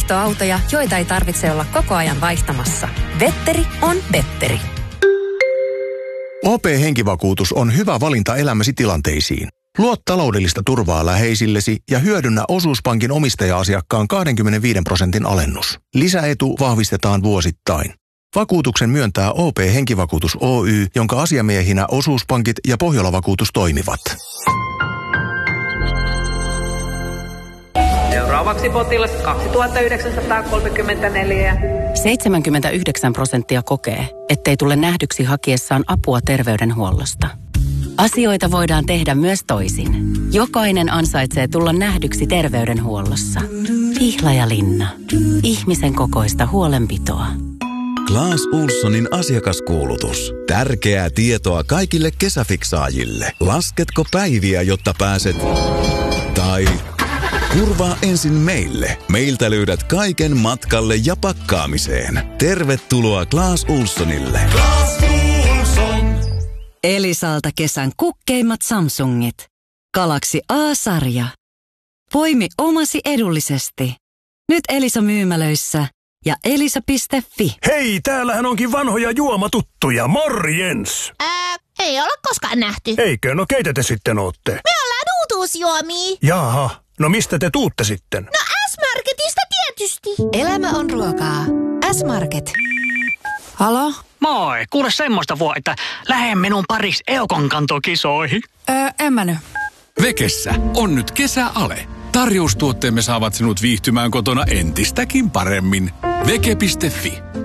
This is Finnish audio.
Vaihtoautoja, joita ei tarvitse olla koko ajan vaihtamassa. Vetteri on Vetteri. OP-henkivakuutus on hyvä valinta elämäsi tilanteisiin. Luo taloudellista turvaa läheisillesi ja hyödynnä osuuspankin omistaja-asiakkaan 25% alennus. Lisäetu vahvistetaan vuosittain. Vakuutuksen myöntää OP-henkivakuutus Oy, jonka asiamiehinä osuuspankit ja Pohjola-vakuutus toimivat. Seuraavaksi potilas 2934. 79% kokee, ettei tule nähdyksi hakiessaan apua terveydenhuollosta. Asioita voidaan tehdä myös toisin. Jokainen ansaitsee tulla nähdyksi terveydenhuollossa. Pihlajalinna. Ihmisen kokoista huolenpitoa. Clas Ohlsonin asiakaskuulutus. Tärkeää tietoa kaikille kesäfiksaajille. Lasketko päiviä, jotta pääset... Tai... Kurvaa ensin meille. Meiltä löydät kaiken matkalle ja pakkaamiseen. Tervetuloa Clas Ohlsonille. Clas Ohlson. Elisalta kesän kukkeimmat Samsungit. Galaxy A-sarja. Poimi omasi edullisesti. Nyt Elisa-myymälöissä ja elisa.fi. Hei, täällähän onkin vanhoja juomatuttuja. Morjens! Ei olla koskaan nähty. Eikö? No keitä te sitten ootte? Me ollaan uutuusjuomia. Jaha, no mistä te tuutte sitten? No S-Marketista tietysti. Elämä on ruokaa. S-Market. Halo? Moi, kuule semmoista että lähden minun paris Eukon kantokisoihin. En mä nyt. Vekessä on nyt kesäale. Tarjoustuotteemme saavat sinut viihtymään kotona entistäkin paremmin. Veke.fi.